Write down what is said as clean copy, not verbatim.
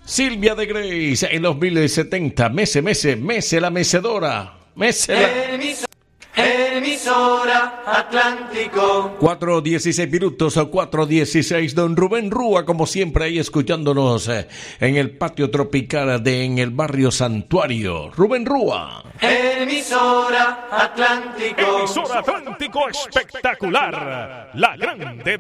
Silvia de Grace en los 1070. Mese la mecedora. Emisora Atlántico. 4:16 minutos o 4:16. Don Rubén Rúa, como siempre, ahí escuchándonos en el patio tropical en el barrio Santuario. Rubén Rúa. Emisora Atlántico. Emisora Atlántico espectacular. La grande.